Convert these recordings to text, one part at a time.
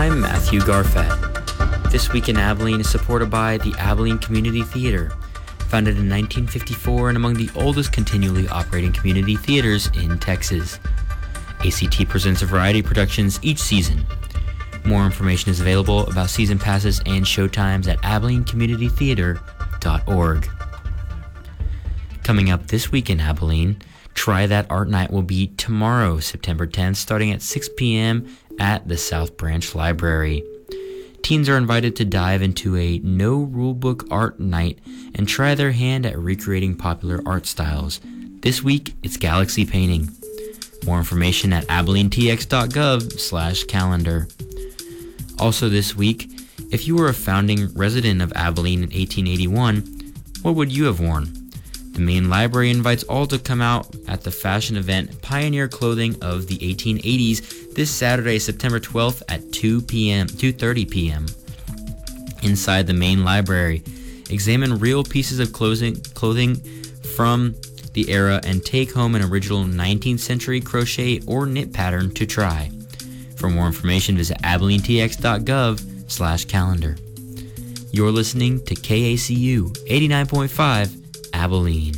I'm Matthew Garfett. This Week in Abilene is supported by the Abilene Community Theater, founded in 1954 and among the oldest continually operating community theaters in Texas. ACT presents a variety of productions each season. More information is available about season passes and showtimes at AbileneCommunityTheater.org. Coming up this week in Abilene, Try That Art Night will be tomorrow, September 10th, starting at 6 p.m. at the South Branch Library. Teens are invited to dive into a no-rulebook art night and try their hand at recreating popular art styles. This week, it's galaxy painting. More information at abilenetx.gov/calendar. Also this week, if you were a founding resident of Abilene in 1881, what would you have worn? The main library invites all to come out at the fashion event Pioneer Clothing of the 1880s this Saturday, September 12th at 2:30 p.m. Inside the main library, examine real pieces of clothing from the era and take home an original 19th century crochet or knit pattern to try. For more information, visit abilenetx.gov/calendar. You're listening to KACU 89.5 Abilene.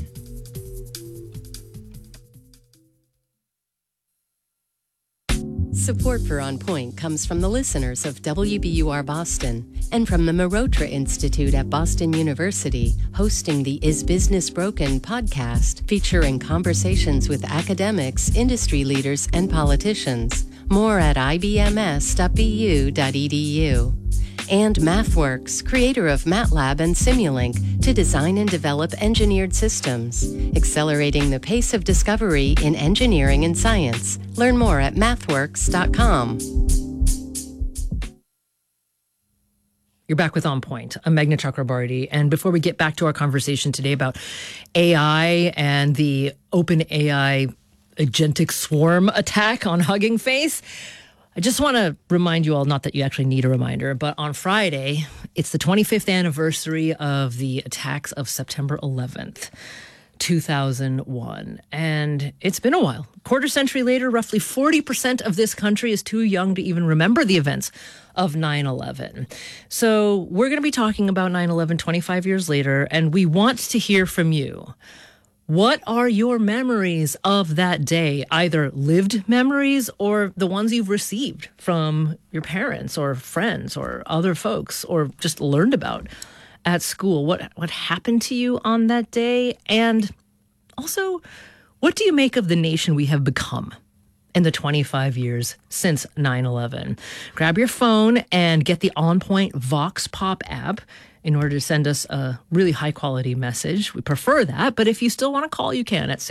Support for On Point comes from the listeners of WBUR Boston and from the Marotra Institute at Boston University, hosting the Is Business Broken podcast featuring conversations with academics, industry leaders, and politicians. More at ibms.bu.edu. And MathWorks, creator of MATLAB and Simulink, to design and develop engineered systems, accelerating the pace of discovery in engineering and science. Learn more at mathworks.com. You're back with On Point. I'm Meghna Chakrabarty. And before we get back to our conversation today about AI and the OpenAI agentic swarm attack on Hugging Face, I just want to remind you all, not that you actually need a reminder, but on Friday, it's the 25th anniversary of the attacks of September 11th, 2001. And it's been a while. Quarter century later, roughly 40% of this country is too young to even remember the events of 9/11. So we're going to be talking about 9/11 25 years later, and we want to hear from you. What are your memories of that day? Either lived memories or the ones you've received from your parents or friends or other folks or just learned about at school. What happened to you on that day? And also, what do you make of the nation we have become in the 25 years since 9/11? Grab your phone and get the On Point Vox Pop app in order to send us a really high-quality message. We prefer that, but if you still want to call, you can at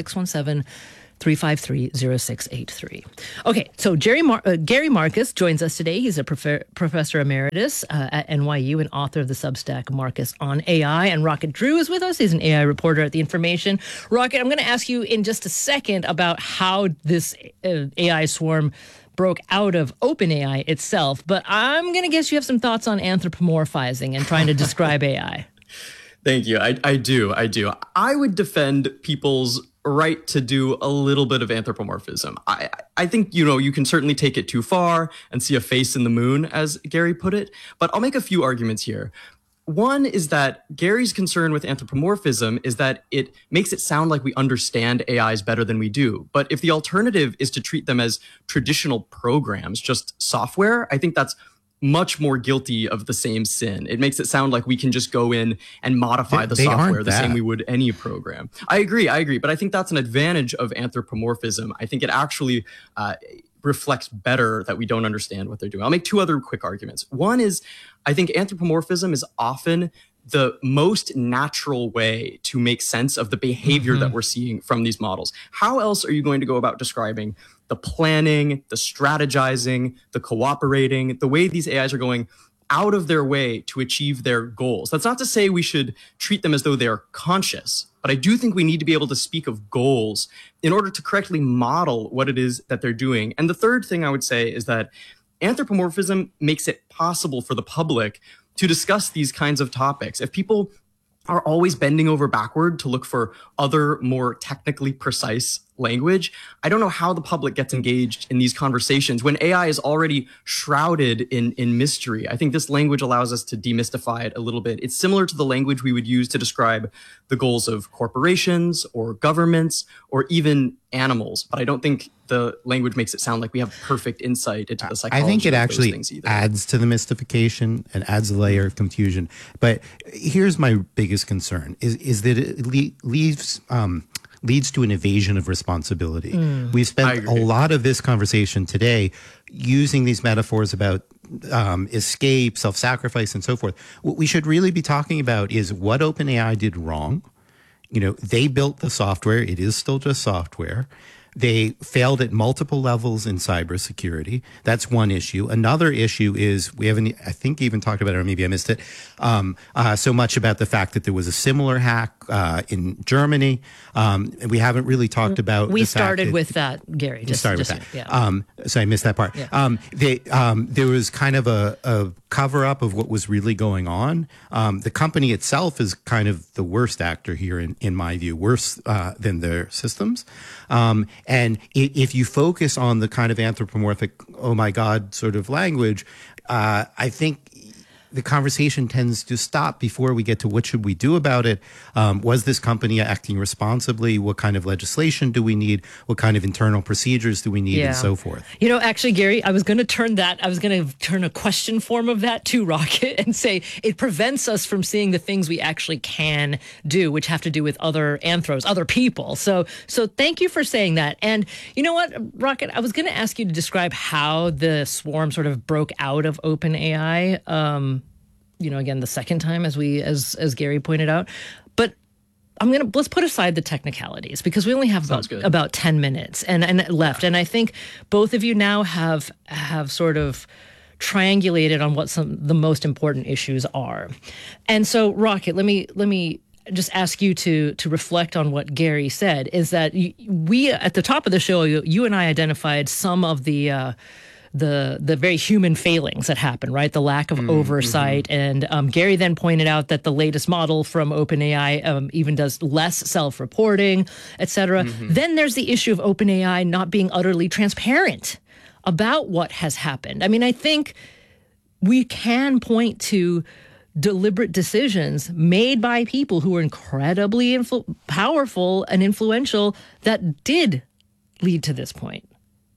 617-353-0683. Okay, so Gary Marcus joins us today. He's a professor emeritus at NYU and author of the Substack Marcus on AI. And Rocket Drew is with us. He's an AI reporter at The Information. Rocket, I'm going to ask you in just a second about how this AI swarm broke out of OpenAI itself, but I'm going to guess you have some thoughts on anthropomorphizing and trying to describe AI. Thank you. I do. I would defend people's right to do a little bit of anthropomorphism. I think, you can certainly take it too far and see a face in the moon, as Gary put it, but I'll make a few arguments here. One is that Gary's concern with anthropomorphism is that it makes it sound like we understand AIs better than we do. But if the alternative is to treat them as traditional programs, just software, I think that's much more guilty of the same sin. It makes it sound like we can just go in and modify the software the same we would any program. I agree. But I think that's an advantage of anthropomorphism. I think it actually reflects better that we don't understand what they're doing. I'll make two other quick arguments. One is, I think anthropomorphism is often the most natural way to make sense of the behavior that we're seeing from these models. How else are you going to go about describing the planning, the strategizing, the cooperating, the way these AIs are going out of their way to achieve their goals? That's not to say we should treat them as though they're conscious, but I do think we need to be able to speak of goals in order to correctly model what it is that they're doing. And the third thing I would say is that anthropomorphism makes it possible for the public to discuss these kinds of topics. If people are always bending over backward to look for other more technically precise language, I don't know how the public gets engaged in these conversations when AI is already shrouded in mystery. I think this language allows us to demystify it a little bit. It's similar to the language we would use to describe the goals of corporations or governments or even animals. But I don't think the language makes it sound like we have perfect insight into the psychology. I think it of actually those things either. adds to the mystification and adds a layer of confusion. But here's my biggest concern is that it leads to an evasion of responsibility. We've spent a lot of this conversation today using these metaphors about escape, self-sacrifice, and so forth. What we should really be talking about is what OpenAI did wrong. You know, they built the software. It is still just software. They failed at multiple levels in cybersecurity. That's one issue. Another issue is we haven't, I think, even talked about it, or maybe I missed it, so much about the fact that there was a similar hack in Germany. And we haven't really talked about. We started with that, Gary. Started with that. Yeah. So I missed that part. Yeah. There was kind of a cover up of what was really going on. The company itself is kind of the worst actor here, in my view, worse than their systems. And if you focus on the kind of anthropomorphic, oh my God, sort of language, I think the conversation tends to stop before we get to what should we do about it. Was this company acting responsibly? What kind of legislation do we need? What kind of internal procedures do we need, and so forth? You know, actually, Gary, I was going to turn a question form of that to Rocket and say it prevents us from seeing the things we actually can do, which have to do with other anthros, other people. So thank you for saying that. And you know what, Rocket, I was going to ask you to describe how the swarm sort of broke out of OpenAI. You know, again, the second time, as Gary pointed out. But let's put aside the technicalities because we only have about 10 minutes and left. Yeah. And I think both of you now have sort of triangulated on what the most important issues are. And so, Rocket, let me just ask you to reflect on what Gary said, is that we, at the top of the show, you and I identified some of the very human failings that happen, right? The lack of oversight. And Gary then pointed out that the latest model from OpenAI even does less self-reporting, et cetera. Then there's the issue of OpenAI not being utterly transparent about what has happened. I mean, I think we can point to deliberate decisions made by people who are incredibly powerful and influential that did lead to this point.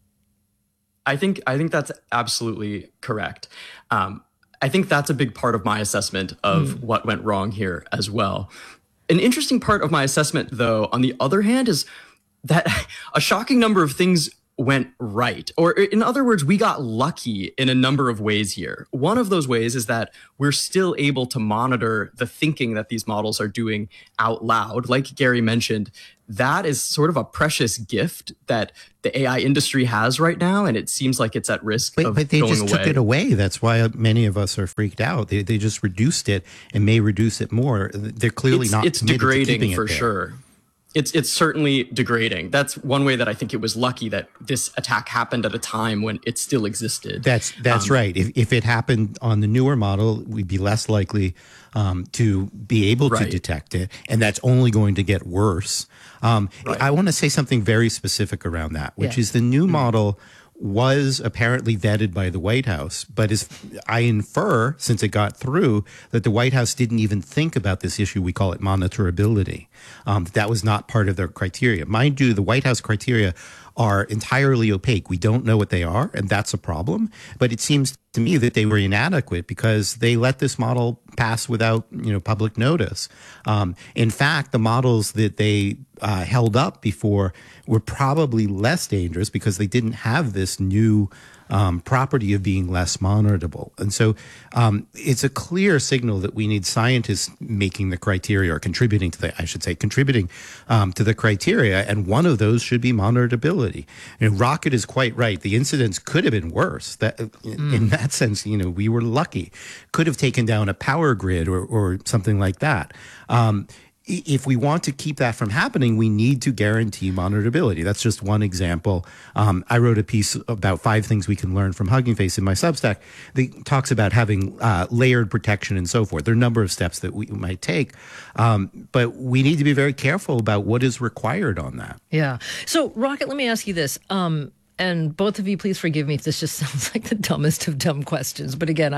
I think that's absolutely correct. I think that's a big part of my assessment of what went wrong here as well. An interesting part of my assessment, though, on the other hand, is that a shocking number of things went right. Or in other words, we got lucky in a number of ways here. One of those ways is that we're still able to monitor the thinking that these models are doing out loud. Like Gary mentioned, that is sort of a precious gift that the AI industry has right now, and it seems like it's at risk of going away. But they just took it away. That's why many of us are freaked out. They just reduced it and may reduce it more. They're clearly not it's committed degrading to keeping for it there. sure. It's certainly degrading. That's one way that I think it was lucky that this attack happened at a time when it still existed. That's right. If it happened on the newer model, we'd be less likely to be able to detect it, and that's only going to get worse. I want to say something very specific around that, which is the new model was apparently vetted by the White House, but I infer, since it got through, that the White House didn't even think about this issue. We call it monitorability. That was not part of their criteria. Mind you, the White House criteria are entirely opaque. We don't know what they are, and that's a problem. But it seems to me that they were inadequate because they let this model pass without, public notice. In fact, the models that they held up before were probably less dangerous because they didn't have this new property of being less monitorable. And so it's a clear signal that we need scientists making the criteria or contributing to the criteria. And one of those should be monitorability. Rocket is quite right. The incidents could have been worse. In that sense, we were lucky. Could have taken down a power grid or something like that. if we want to keep that from happening, we need to guarantee monitorability. That's just one example. I wrote a piece about 5 things we can learn from Hugging Face in my Substack that talks about having layered protection and so forth. There are a number of steps that we might take, but we need to be very careful about what is required on that. Yeah. So, Rocket, let me ask you this. And both of you, please forgive me if this just sounds like the dumbest of dumb questions. But again,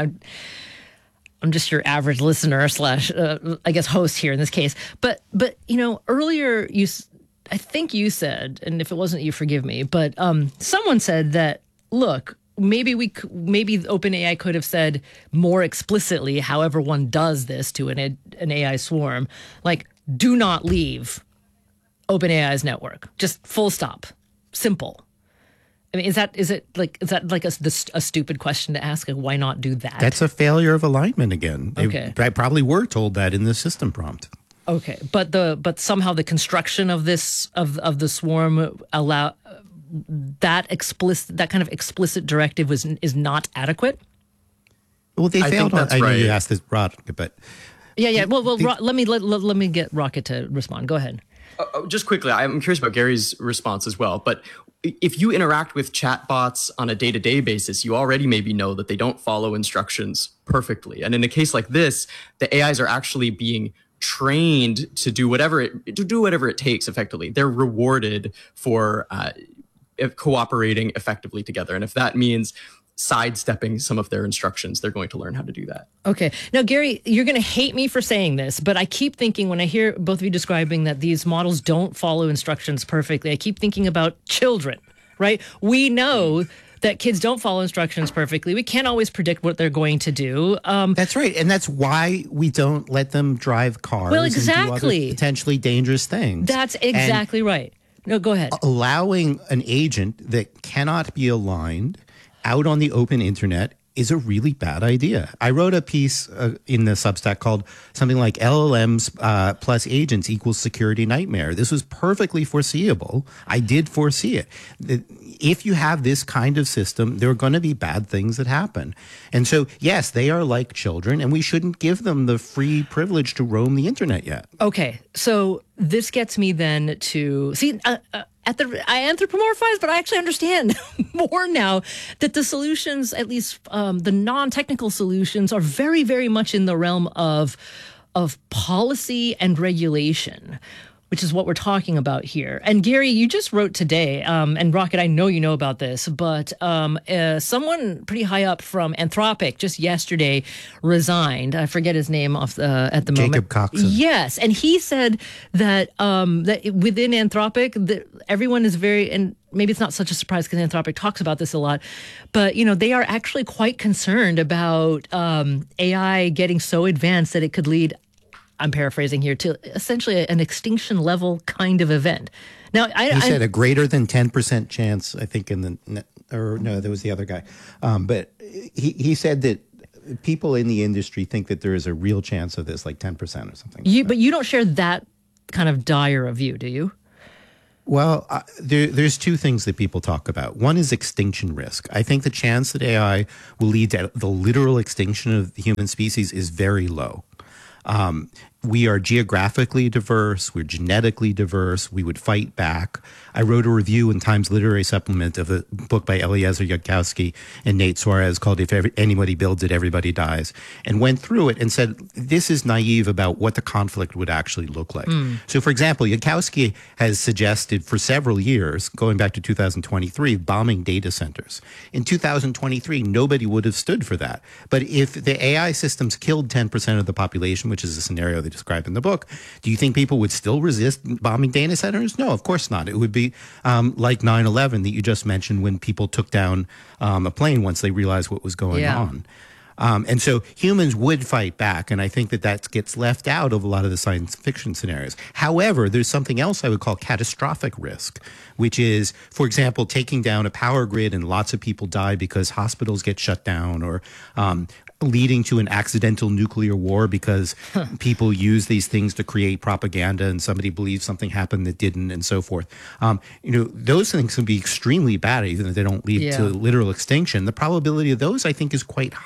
I'm just your average listener slash, I guess, host here in this case. But earlier I think you said, and if it wasn't you, forgive me, but someone said that, look, maybe OpenAI could have said more explicitly, however one does this to an AI swarm, like, do not leave OpenAI's network. Just full stop. Simple. I mean, is that like a stupid question to ask? Like, why not do that? That's a failure of alignment again. Okay. They probably were told that in the system prompt. Okay, but somehow the construction of this of the swarm allow that kind of explicit directive is not adequate. Well, they failed on. I know you asked this, Rod, but yeah. Well, let me get Rocket to respond. Go ahead. Just quickly, I'm curious about Gary's response as well, but if you interact with chatbots on a day-to-day basis, you already maybe know that they don't follow instructions perfectly. And in a case like this, the AIs are actually being trained to do whatever it takes effectively. They're rewarded for cooperating effectively together. And if that means sidestepping some of their instructions, they're going to learn how to do that. Okay. Now, Gary, you're going to hate me for saying this, but I keep thinking when I hear both of you describing that these models don't follow instructions perfectly, I keep thinking about children, right? We know that kids don't follow instructions perfectly. We can't always predict what they're going to do. That's right. And that's why we don't let them drive cars. Well, exactly. And do other potentially dangerous things. That's exactly right. No, go ahead. Allowing an agent that cannot be aligned out on the open internet is a really bad idea. I wrote a piece in the Substack called something like LLMs plus agents equals security nightmare. This was perfectly foreseeable. I did foresee it. If you have this kind of system, there are going to be bad things that happen. And so, yes, they are like children, and we shouldn't give them the free privilege to roam the internet yet. Okay. So this gets me then to see. I anthropomorphize, but I actually understand more now that the solutions, at least the non-technical solutions, are very, very much in the realm of policy and regulation, which is what we're talking about here. And Gary, you just wrote today, and Rocket, I know you know about this, but someone pretty high up from Anthropic just yesterday resigned. I forget his name at the moment. Jacob Coxon. Yes, and he said that that within Anthropic, that everyone is very, and maybe it's not such a surprise because Anthropic talks about this a lot, but they are actually quite concerned about AI getting so advanced that it could lead, I'm paraphrasing here, to essentially an extinction level kind of event. Now, he said a greater than 10% chance, I think, there was the other guy. But he said that people in the industry think that there is a real chance of this, like 10% or something. But you don't share that kind of dire a view, do you? Well, there's 2 things that people talk about. One is extinction risk. I think the chance that AI will lead to the literal extinction of the human species is very low. We are geographically diverse. We're genetically diverse. We would fight back. I wrote a review in Times Literary Supplement of a book by Eliezer Yudkowsky and Nate Suarez called If Anybody Builds It, Everybody Dies, and went through it and said, this is naive about what the conflict would actually look like. So, for example, Yudkowsky has suggested for several years, going back to 2023, bombing data centers. In 2023, nobody would have stood for that. But if the AI systems killed 10% of the population, which is a scenario they describe in the book, do you think people would still resist bombing data centers? No, of course not. It would be like 9/11 that you just mentioned, when people took down a plane once they realized what was going on. And so humans would fight back, and I think that gets left out of a lot of the science fiction scenarios. However, there's something else I would call catastrophic risk, which is, for example, taking down a power grid and lots of people die because hospitals get shut down, or leading to an accidental nuclear war because people use these things to create propaganda and somebody believes something happened that didn't, and so forth. Those things can be extremely bad, even if they don't lead to literal extinction. The probability of those, I think, is quite high.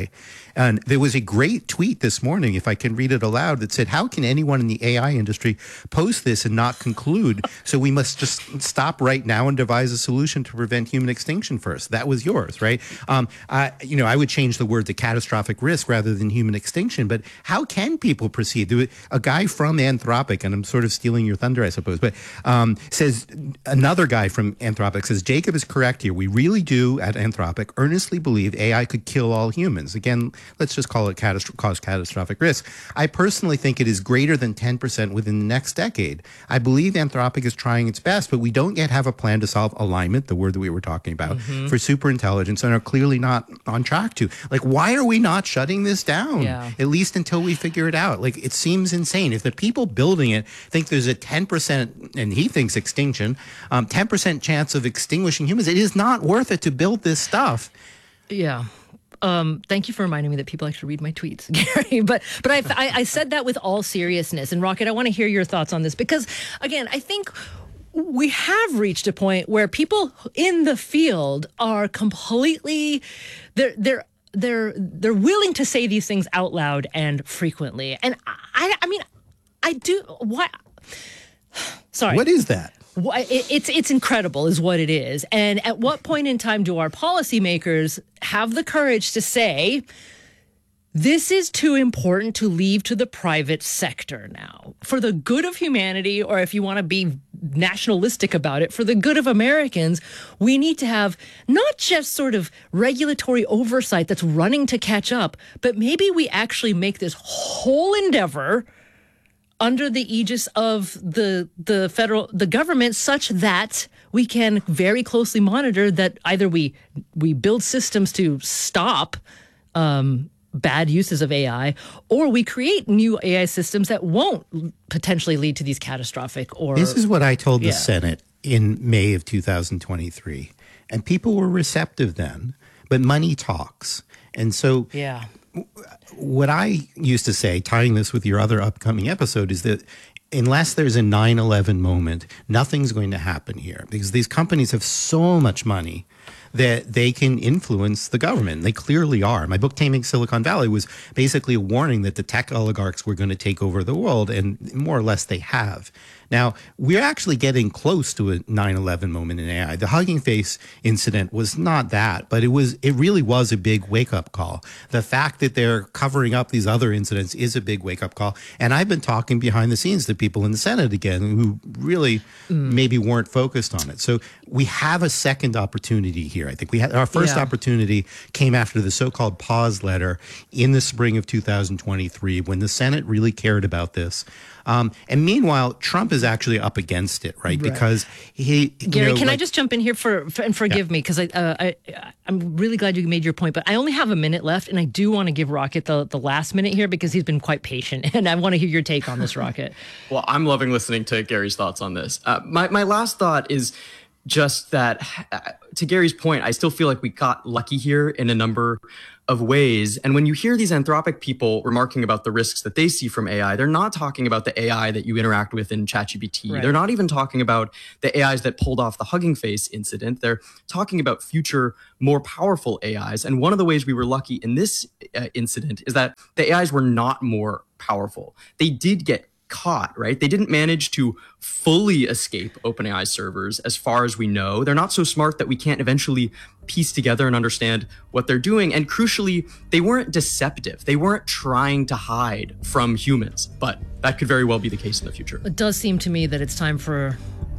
AI. And there was a great tweet this morning, if I can read it aloud, that said, how can anyone in the AI industry post this and not conclude? So we must just stop right now and devise a solution to prevent human extinction first. That was yours, right? I would change the word to catastrophic risk rather than human extinction. But how can people proceed? A guy from Anthropic, and I'm sort of stealing your thunder, I suppose, but says, another guy from Anthropic says, Jacob is correct here. We really do at Anthropic earnestly believe AI could kill all humans. Again, let's just call it cause catastrophic risk. I personally think it is greater than 10% within the next decade. I believe Anthropic is trying its best, but we don't yet have a plan to solve alignment, the word that we were talking about, for superintelligence, and are clearly not on track to. Like, why are we not shutting this down? Yeah. At least until we figure it out. Like, it seems insane. If the people building it think there's a 10%, and he thinks extinction, 10% chance of extinguishing humans, it is not worth it to build this stuff. Yeah. Thank you for reminding me that people actually read my tweets, Gary. But I said that with all seriousness. And Rocket, I want to hear your thoughts on this because, again, I think we have reached a point where people in the field are completely they're willing to say these things out loud and frequently. And I mean, I do. What? Sorry. What is that? It's incredible is what it is. And at what point in time do our policymakers have the courage to say, this is too important to leave to the private sector now for the good of humanity, or if you want to be nationalistic about it, for the good of Americans, we need to have not just sort of regulatory oversight that's running to catch up, but maybe we actually make this whole endeavor under the aegis of the government, such that we can very closely monitor that either we build systems to stop bad uses of AI, or we create new AI systems that won't potentially lead to these catastrophic or... This is what I told the Senate in May of 2023. And people were receptive then, but money talks. And so... Yeah. What I used to say, tying this with your other upcoming episode, is that unless there's a 9/11 moment, nothing's going to happen here because these companies have so much money that they can influence the government. They clearly are. My book, Taming Silicon Valley, was basically a warning that the tech oligarchs were going to take over the world, and more or less they have. Now, we're actually getting close to a 9/11 moment in AI. The Hugging Face incident was not that, but it really was a big wake-up call. The fact that they're covering up these other incidents is a big wake-up call. And I've been talking behind the scenes to people in the Senate again who really maybe weren't focused on it. So we have a second opportunity here. I think we had our first opportunity came after the so-called pause letter in the spring of 2023 when the Senate really cared about this. And meanwhile, Trump is actually up against it, right? Because he... Gary, can I just jump in here and forgive me? Because I'm really glad you made your point, but I only have a minute left, and I do want to give Rocket the last minute here because he's been quite patient, and I want to hear your take on this, Rocket. Well, I'm loving listening to Gary's thoughts on this. My last thought is just that, to Gary's point, I still feel like we got lucky here in a number of ways. And when you hear these Anthropic people remarking about the risks that they see from AI, they're not talking about the AI that you interact with in ChatGPT. Right. They're not even talking about the AIs that pulled off the Hugging Face incident. They're talking about future, more powerful AIs. And one of the ways we were lucky in this incident is that the AIs were not more powerful. They did get caught, right? They didn't manage to fully escape OpenAI's servers as far as we know. They're not so smart that we can't eventually piece together and understand what they're doing. And crucially, they weren't deceptive. They weren't trying to hide from humans, but that could very well be the case in the future. It does seem to me that it's time for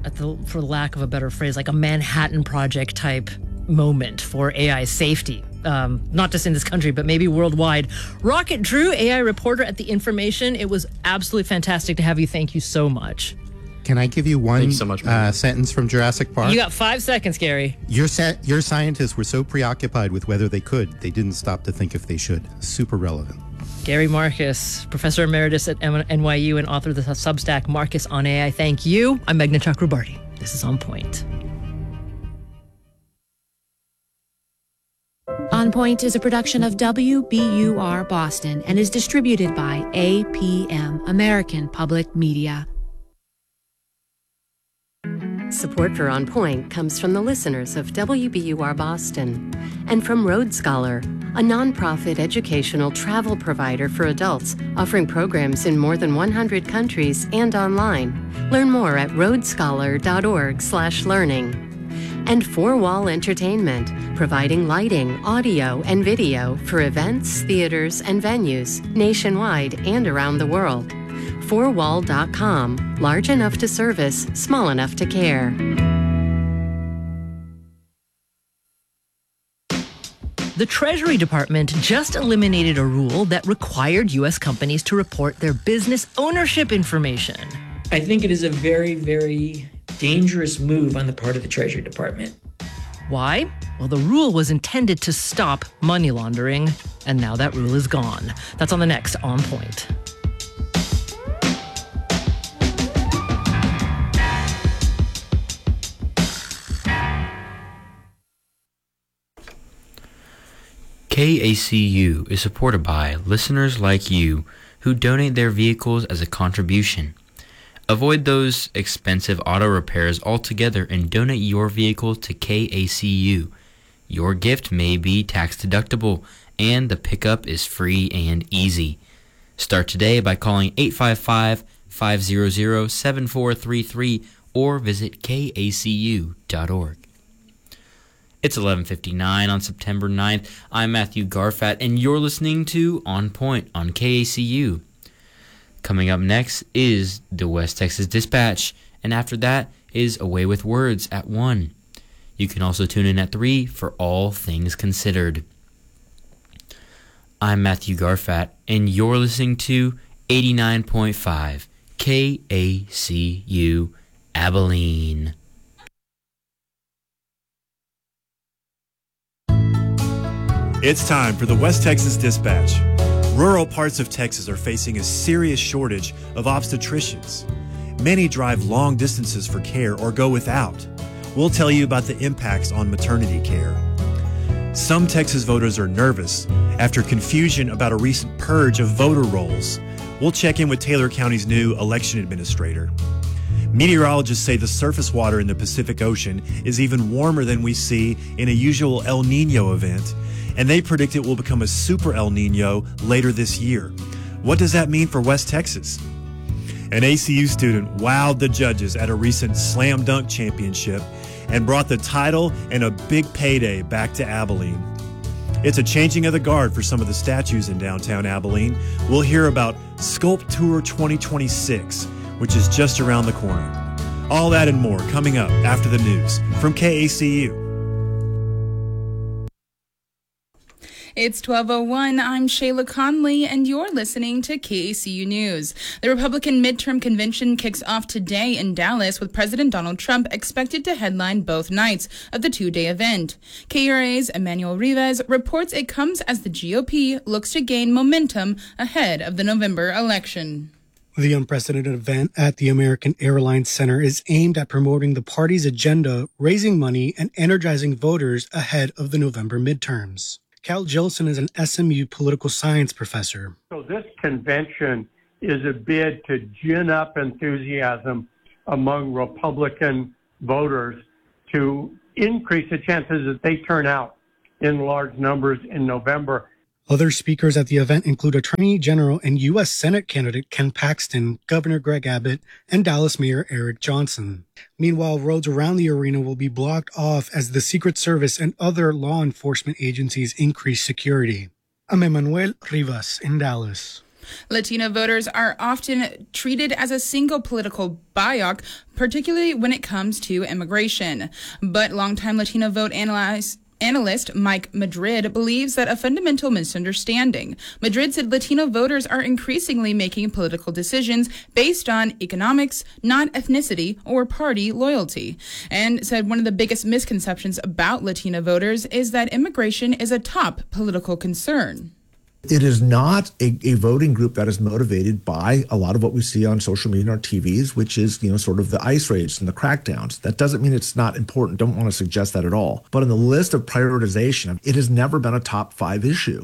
lack of a better phrase, like a Manhattan Project type moment for AI safety. Not just in this country, but maybe worldwide. Rocket Drew, AI reporter at The Information. It was absolutely fantastic to have you. Thank you so much. Can I give you one so much, sentence from Jurassic Park? You got 5 seconds, Gary. Your scientists were so preoccupied with whether they could, they didn't stop to think if they should. Super relevant. Gary Marcus, professor emeritus at NYU and author of the Substack Marcus on AI. Thank you. I'm Meghna Chakrabarty. This is On Point. On Point is a production of WBUR Boston and is distributed by APM, American Public Media. Support for On Point comes from the listeners of WBUR Boston and from Road Scholar, a nonprofit educational travel provider for adults offering programs in more than 100 countries and online. Learn more at roadscholar.org/learning. And 4Wall Entertainment, providing lighting, audio, and video for events, theaters, and venues nationwide and around the world. 4wall.com, large enough to service, small enough to care. The Treasury Department just eliminated a rule that required U.S. companies to report their business ownership information. I think it is a very, very dangerous move on the part of the Treasury Department. Why? Well, the rule was intended to stop money laundering, and now that rule is gone. That's on the next On Point. KACU is supported by listeners like you who donate their vehicles as a contribution. Avoid those expensive auto repairs altogether and donate your vehicle to KACU. Your gift may be tax deductible and the pickup is free and easy. Start today by calling 855-500-7433 or visit kacu.org. It's 11:59 on September 9th. I'm Matthew Garfat, and you're listening to On Point on KACU. Coming up next is the West Texas Dispatch, and after that is Away with Words at 1. You can also tune in at 3 for All Things Considered. I'm Matthew Garfat, and you're listening to 89.5 KACU Abilene. It's time for the West Texas Dispatch. Rural parts of Texas are facing a serious shortage of obstetricians. Many drive long distances for care or go without. We'll tell you about the impacts on maternity care. Some Texas voters are nervous after confusion about a recent purge of voter rolls. We'll check in with Taylor County's new election administrator. Meteorologists say the surface water in the Pacific Ocean is even warmer than we see in a usual El Nino event, and they predict it will become a super El Nino later this year. What does that mean for West Texas? An ACU student wowed the judges at a recent slam dunk championship and brought the title and a big payday back to Abilene. It's a changing of the guard for some of the statues in downtown Abilene. We'll hear about Sculptour 2026, which is just around the corner. All that and more coming up after the news from KACU. It's 12:01. I'm Shayla Conley, and you're listening to KACU News. The Republican midterm convention kicks off today in Dallas, with President Donald Trump expected to headline both nights of the two-day event. KRA's Emmanuel Rivas reports it comes as the GOP looks to gain momentum ahead of the November election. The unprecedented event at the American Airlines Center is aimed at promoting the party's agenda, raising money, and energizing voters ahead of the November midterms. Cal Jillson is an SMU political science professor. So this convention is a bid to gin up enthusiasm among Republican voters to increase the chances that they turn out in large numbers in November. Other speakers at the event include Attorney General and U.S. Senate candidate Ken Paxton, Governor Greg Abbott, and Dallas Mayor Eric Johnson. Meanwhile, roads around the arena will be blocked off as the Secret Service and other law enforcement agencies increase security. I'm Emmanuel Rivas in Dallas. Latino voters are often treated as a single political bloc, particularly when it comes to immigration. But longtime Latino vote analyst Mike Madrid believes that a fundamental misunderstanding. Madrid said Latino voters are increasingly making political decisions based on economics, not ethnicity or party loyalty, and said one of the biggest misconceptions about Latino voters is that immigration is a top political concern. It is not a voting group that is motivated by a lot of what we see on social media and our TVs, which is, sort of the ICE raids and the crackdowns. That doesn't mean it's not important. Don't want to suggest that at all. But on the list of prioritization, it has never been a top 5 issue.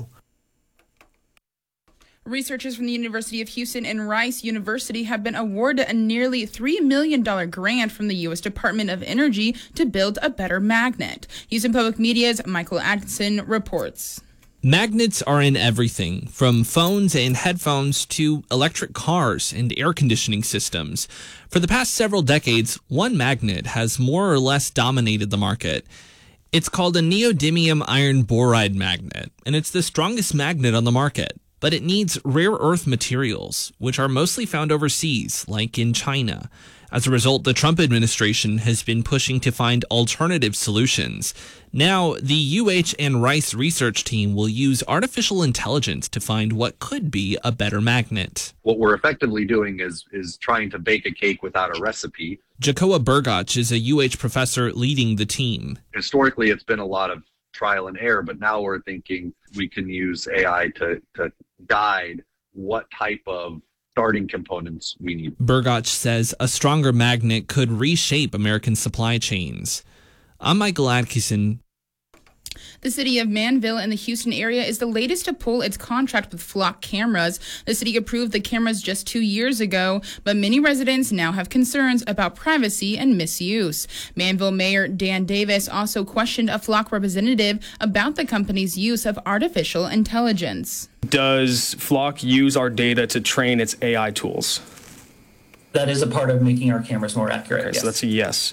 Researchers from the University of Houston and Rice University have been awarded a nearly $3 million grant from the U.S. Department of Energy to build a better magnet. Houston Public Media's Michael Atkinson reports. Magnets are in everything, from phones and headphones to electric cars and air conditioning systems. For the past several decades, one magnet has more or less dominated the market. It's called a neodymium iron boride magnet, and it's the strongest magnet on the market. But it needs rare earth materials, which are mostly found overseas, like in China. As a result, the Trump administration has been pushing to find alternative solutions. Now, the UH and Rice research team will use artificial intelligence to find what could be a better magnet. What we're effectively doing is trying to bake a cake without a recipe. Jacoa Burgach is a UH professor leading the team. Historically, it's been a lot of trial and error, but now we're thinking we can use AI to guide what type of starting components we need. Burgach says a stronger magnet could reshape American supply chains. I'm Michael Atkinson. The city of Manville in the Houston area is the latest to pull its contract with Flock cameras. The city approved the cameras just 2 years ago, but many residents now have concerns about privacy and misuse. Manville Mayor Dan Davis also questioned a Flock representative about the company's use of artificial intelligence. Does Flock use our data to train its AI tools? That is a part of making our cameras more accurate. Okay, yes. So that's a yes.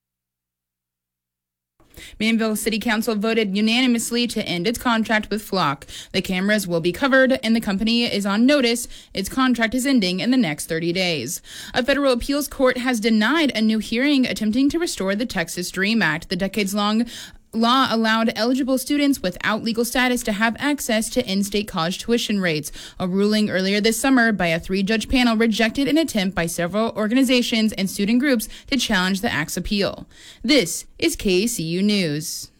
Manville City Council voted unanimously to end its contract with Flock. The cameras will be covered, and the company is on notice. Its contract is ending in the next 30 days. A federal appeals court has denied a new hearing attempting to restore the Texas DREAM Act. The decades-long law allowed eligible students without legal status to have access to in-state college tuition rates. A ruling earlier this summer by a 3-judge panel rejected an attempt by several organizations and student groups to challenge the act's appeal. This is KACU News.